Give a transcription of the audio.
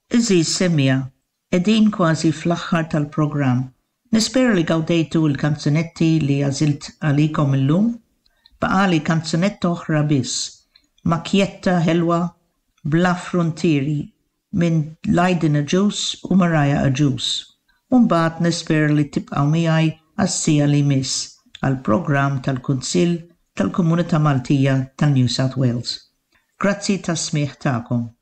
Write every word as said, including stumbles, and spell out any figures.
Iżi semmija, edin kważi fl-aħħar tal-programm. Nispera li gawdejtu l-kanzunetti li għazilt għalikom illum. Baqali kanzunetta oħra biss, Makjetta Helwa Bla Frontieri minn Lajdin Aġus u Maraja Aġus. Umbat nispera li tibqaw miegħi għas-sija li miss għal-programm tal-Kunsill tal-Komunità Maltija tal-New South Wales. Grazzi tas-smieħ tagħkom.